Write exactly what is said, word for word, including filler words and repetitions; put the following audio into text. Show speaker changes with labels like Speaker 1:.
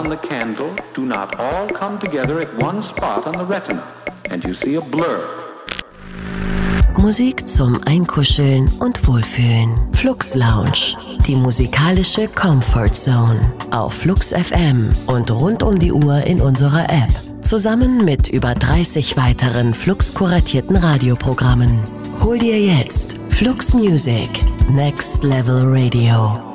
Speaker 1: on the candle do not all come together at one spot on the retina, and you see a blur.
Speaker 2: Musik zum Einkuscheln und Wohlfühlen. Flux Lounge, die musikalische Comfort Zone. Auf Flux F M und rund um die Uhr in unserer App. Zusammen mit über dreißig weiteren Flux-kuratierten Radioprogrammen. Hol dir jetzt Flux Music, Next Level Radio.